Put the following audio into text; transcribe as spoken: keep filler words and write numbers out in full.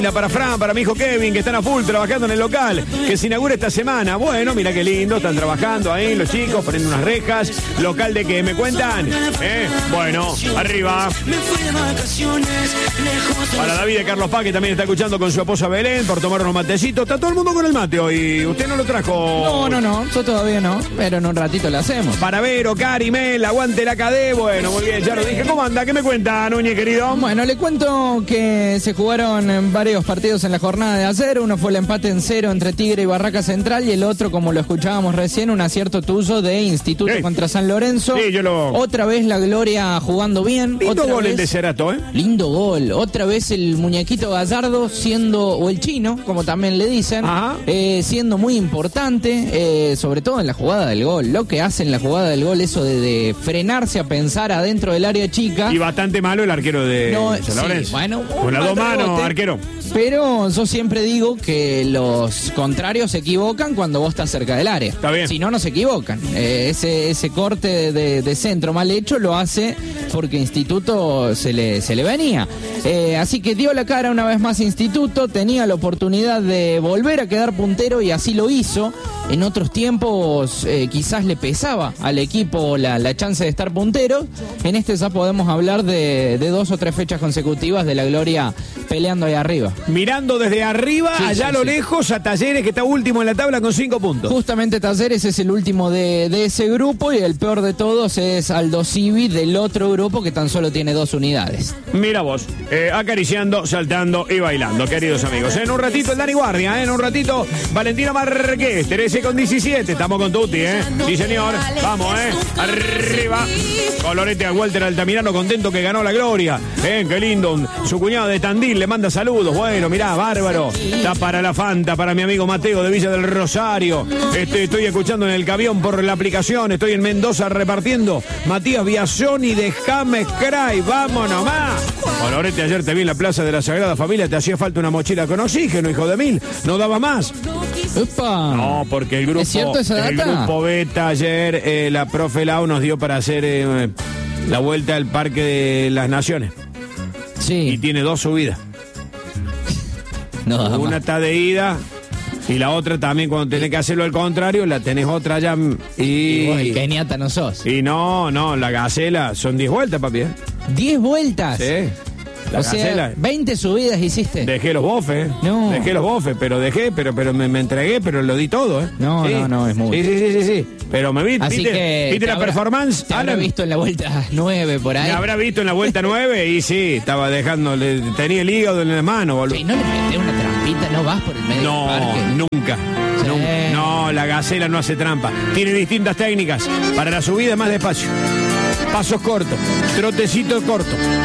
Para Fran, para mi hijo Kevin, que están a full trabajando en el local, que se inaugura esta semana. Bueno, mira qué lindo, están trabajando ahí los chicos, poniendo unas rejas. ¿Local de qué? ¿Me cuentan? ¿Eh? Bueno, arriba. Para David de Carlos Paz, que también está escuchando con su esposa Belén, por tomar unos matecitos. Está todo el mundo con el mate hoy. ¿Usted no lo trajo? No, no, no, yo todavía no, pero en un ratito lo hacemos. Para Vero, Cari, Mel, aguante la Cadé. Bueno, muy bien, ya lo dije. ¿Cómo anda? ¿Qué me cuenta, Núñez, querido? Bueno, le cuento que se jugaron varios partidos en la jornada de ayer. Uno fue el empate en cero entre Tigre y Barraca Central, y el otro, como lo escuchábamos recién, un acierto tuyo de Instituto sí. contra San Lorenzo. Sí, yo lo... Otra vez la Gloria jugando bien. Lindo otra gol vez... el de Cerato, ¿eh? Lindo gol. Otra vez el muñequito Gallardo siendo, o el chino, como también le dicen, eh, siendo muy importante, eh, sobre todo en la jugada del gol. Lo que hace en la jugada del gol, eso de, de frenarse a pensar adentro del área chica. Y bastante malo el arquero de no, San Lorenzo. Sí, bueno, con las dos manos, rebote, arquero. Pero yo siempre digo que los contrarios se equivocan cuando vos estás cerca del área. Está bien. Si no, no se equivocan. Eh, ese, ese corte de, de centro mal hecho lo hace porque Instituto se le, se le venía. Eh, así que dio la cara una vez más Instituto, tenía la oportunidad de volver a quedar puntero y así lo hizo. En otros tiempos eh, quizás le pesaba al equipo la, la chance de estar puntero. En este ya podemos hablar de, de dos o tres fechas consecutivas de la Gloria peleando ahí arriba. Mirando desde arriba, sí, allá sí, a lo sí. lejos, a Talleres, que está último en la tabla con cinco puntos. Justamente Talleres es el último de, de ese grupo, y el peor de todos es Aldo Civi del otro grupo, que tan solo tiene dos unidades. Mira vos, eh, acariciando, saltando y bailando, queridos amigos. En un ratito el Dani Guardia, ¿eh? En un ratito Valentina Marqués, trece con diecisiete. Estamos con Tuti, ¿eh? Sí, señor. Vamos, ¿eh? Arriba. Colorete a Walter Altamirano, contento que ganó la Gloria. ¿Eh? Qué lindo. Su cuñado de Tandil le manda saludos. Bueno, mirá, bárbaro. Está para la Fanta, para mi amigo Mateo de Villa del Rosario. Este, estoy escuchando en el camión por la aplicación. Estoy en Mendoza repartiendo. Matías Biasoni de James Cray. Vamos nomás. Colorete, ayer te vi en la Plaza de la Sagrada Familia. Te hacía falta una mochila con oxígeno, hijo de mil. No daba más. Upa. No, porque el grupo, ¿Es cierto esa data? El grupo Beta ayer, eh, la profe Lau nos dio para hacer eh, la vuelta al Parque de las Naciones. Sí. Y tiene dos subidas. No, una está de ida y la otra también, cuando tenés que hacerlo al contrario, la tenés otra allá. Y, y vos el keniata no sos. Y no, no, la gacela son diez vueltas, papi. ¿eh? ¿diez vueltas? Sí. La o gacela. sea, veinte subidas hiciste. Dejé los bofes, no. Dejé los bofes, pero dejé, pero pero me, me entregué, pero lo di todo, ¿eh? No, sí. no, no, es mucho. Sí, sí, sí, sí, sí. Pero me vi, Así viste, que ¿viste la habrá, performance? Te habrá visto en la vuelta nueve por ahí. Me habrá visto en la vuelta nueve y sí, estaba dejando, tenía el hígado en la mano, boludo. Sí, no le metés una trampita, no vas por el medio no, del parque. Nunca. Sí. nunca. No, la gacela no hace trampa. Tiene distintas técnicas. Para la subida más despacio. Pasos cortos, trotecitos cortos.